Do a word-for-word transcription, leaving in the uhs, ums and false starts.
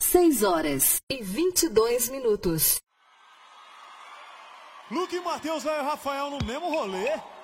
seis horas e vinte e dois minutos. Luke e Matheus, vai o Rafael no mesmo rolê.